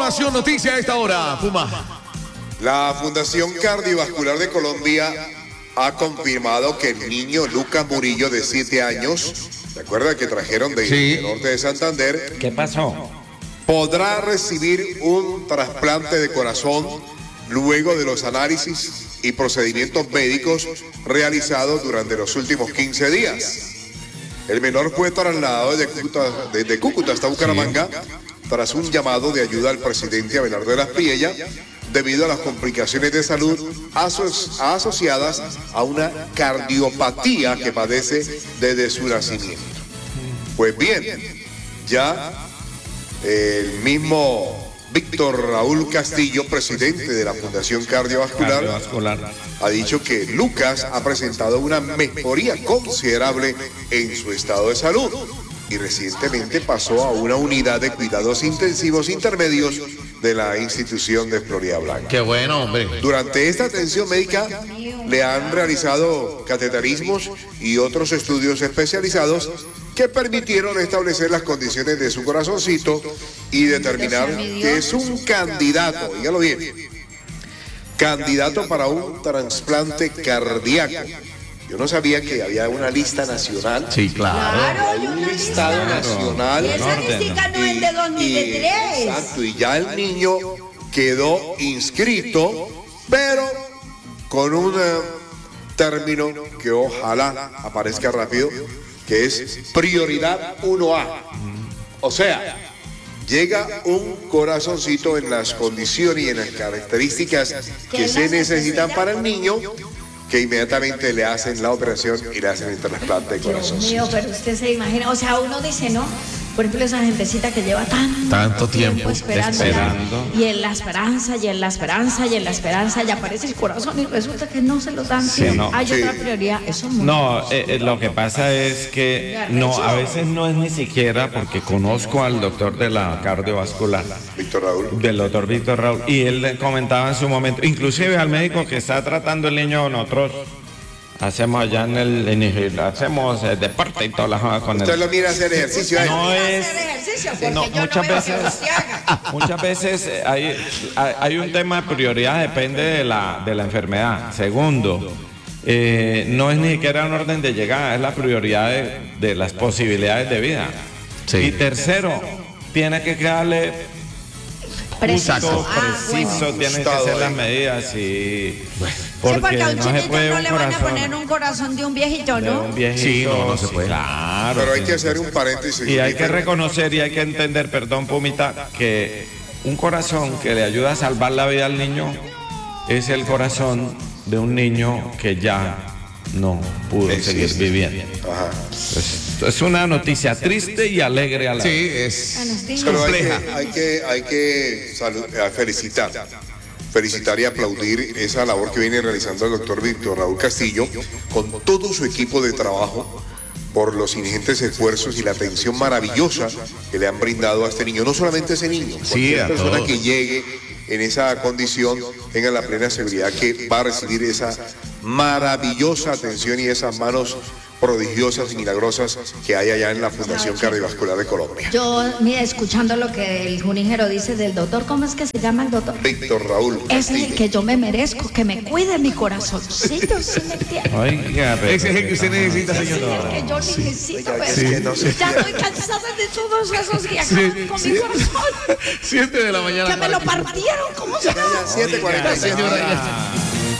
Información, noticia a esta hora, Puma. La Fundación Cardiovascular de Colombia ha confirmado que el niño Lucas Murillo, de 7 años, ¿se acuerda que trajeron del norte de Santander? ¿Qué pasó? Podrá recibir un trasplante de corazón luego de los análisis y procedimientos médicos realizados durante los últimos 15 días. El menor fue trasladado desde Cúcuta hasta Bucaramanga tras un llamado de ayuda al presidente Abelardo de las Priella debido a las complicaciones de salud asociadas a una cardiopatía que padece desde su nacimiento. Pues bien, ya el mismo Víctor Raúl Castillo, presidente de la Fundación Cardiovascular, ha dicho que Lucas ha presentado una mejoría considerable en su estado de salud y recientemente pasó a una unidad de cuidados intensivos intermedios de la institución de Florida Blanca. Qué bueno, hombre. Durante esta atención médica le han realizado cateterismos y otros estudios especializados que permitieron establecer las condiciones de su corazoncito y determinar que es un candidato, dígalo bien, candidato para un trasplante cardíaco. Yo no sabía que había una lista nacional. Sí, claro. Hay un listado nacional. Y esa listica no es de 2003. Exacto, y ya el niño quedó inscrito, pero con un término que ojalá aparezca rápido, que es prioridad 1A. O sea, llega un corazoncito en las condiciones y en las características que se necesitan para el niño, que inmediatamente le hacen la operación y le hacen el trasplante de corazón. Dios mío, pero usted se imagina, o sea, uno dice, ¿no? Por ejemplo, esa gentecita que lleva tanto tiempo esperando. Y en la esperanza, y en la esperanza, y en la esperanza, y aparece el corazón y resulta que no se lo dan. Sí, no. Hay otra prioridad. Eso Lo que pasa es que a veces no es ni siquiera porque conozco al doctor de la cardiovascular, Víctor Raúl. del doctor Víctor Raúl, y él le comentaba en su momento, inclusive al médico que está tratando el niño, nosotros hacemos allá hacemos deporte y todas las cosas con él. Usted lo mira hacer ejercicio. No es. Muchas veces hay un tema de prioridad, depende de la enfermedad. Segundo, no es ni siquiera un orden de llegada, es la prioridad de las posibilidades de vida. Sí. Y tercero, tiene que quedarle preciso, tienen que ser las medidas y porque a un no se chinito puede no un le van a corazón poner un corazón de un viejito, de ¿no? un viejito, Sí, no se puede. Claro. Pero hay que hacer un paréntesis. Y hay que reconocer y hay que entender, perdón, Pumita, que un corazón que le ayuda a salvar la vida al niño es el corazón de un niño que ya no pudo seguir viviendo. Ajá. Es una noticia triste y alegre a la vez. Sí, es Pero compleja. hay que felicitar y aplaudir esa labor que viene realizando el doctor Víctor Raúl Castillo con todo su equipo de trabajo por los ingentes esfuerzos y la atención maravillosa que le han brindado a este niño. No solamente a ese niño, cualquier persona todos. que llegue en esa condición tenga la plena seguridad que va a recibir esa maravillosa atención y esas manos prodigiosas y milagrosas que hay allá en la Fundación Cardiovascular de Colombia. Yo, mira, escuchando lo que el junígero dice del doctor, ¿cómo es que se llama el doctor? Víctor Raúl Ese es Castillo. el que yo me merezco, que me cuide mi corazoncito, ¿sí me entiende? Oiga, Ese es el que usted necesita, Sí, señor. el que yo necesito, Oiga, pero es que no sé. ya estoy cansada de todos esos días con mi corazón, 7 de la mañana. que me lo partieron, ¿cómo se llama? 7:47. Señora, ya.